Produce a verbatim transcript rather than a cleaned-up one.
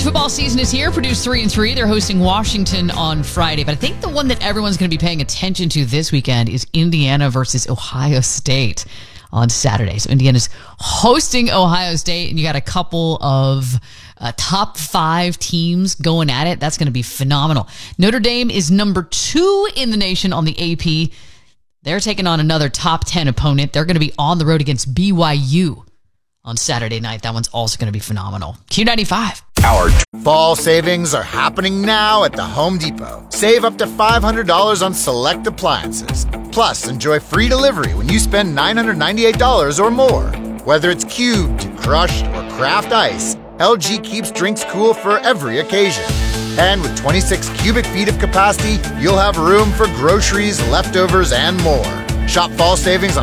football season is here. Purdue's three and three. They're hosting Washington on Friday. But I think the one that everyone's going to be paying attention to this weekend is Indiana versus Ohio State on Saturday. So Indiana's hosting Ohio State, and you got a couple of uh, top five teams going at it. That's going to be phenomenal. Notre Dame is number two in the nation on the A P. They're taking on another top ten opponent. They're going to be on the road against B Y U on Saturday night. That one's also going to be phenomenal. Q ninety-five. Our fall savings are happening now at the Home Depot. Save up to five hundred dollars on select appliances. Plus, enjoy free delivery when you spend nine hundred ninety-eight dollars or more. Whether it's cubed, crushed, or craft ice, L G keeps drinks cool for every occasion. And with twenty-six cubic feet of capacity, you'll have room for groceries, leftovers, and more. Shop fall savings on